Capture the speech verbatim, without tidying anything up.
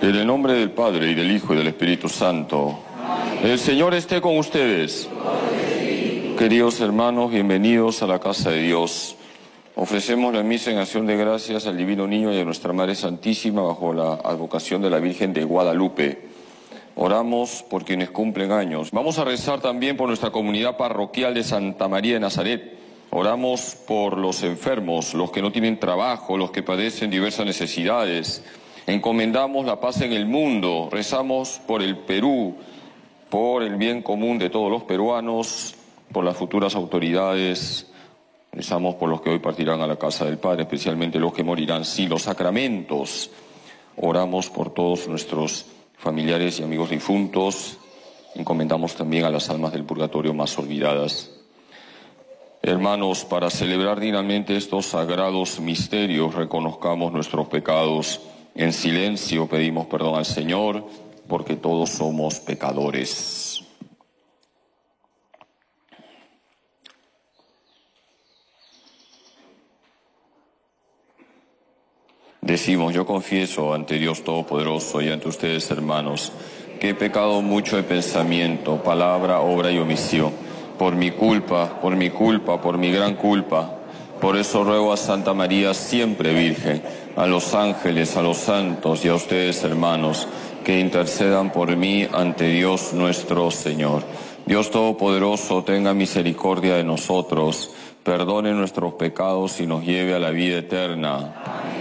En el nombre del Padre, y del Hijo, y del Espíritu Santo. El Señor esté con ustedes. Queridos hermanos, bienvenidos a la casa de Dios. Ofrecemos la misa en acción de gracias al Divino Niño y a nuestra Madre Santísima bajo la advocación de la Virgen de Guadalupe. Oramos por quienes cumplen años. Vamos a rezar también por nuestra comunidad parroquial de Santa María de Nazaret. Oramos por los enfermos, los que no tienen trabajo, los que padecen diversas necesidades. Encomendamos la paz en el mundo. Rezamos por el Perú, por el bien común de todos los peruanos, por las futuras autoridades. Rezamos por los que hoy partirán a la casa del Padre, especialmente los que morirán sin los sacramentos. Oramos por todos nuestros familiares y amigos difuntos. Encomendamos también a las almas del purgatorio más olvidadas. Hermanos, para celebrar dignamente estos sagrados misterios, reconozcamos nuestros pecados. En silencio pedimos perdón al Señor, porque todos somos pecadores. Decimos, yo confieso ante Dios Todopoderoso y ante ustedes, hermanos, que he pecado mucho de pensamiento, palabra, obra y omisión. Por mi culpa, por mi culpa, por mi gran culpa. Por eso ruego a Santa María, siempre Virgen, a los ángeles, a los santos y a ustedes, hermanos, que intercedan por mí ante Dios nuestro Señor. Dios Todopoderoso, tenga misericordia de nosotros, perdone nuestros pecados y nos lleve a la vida eterna.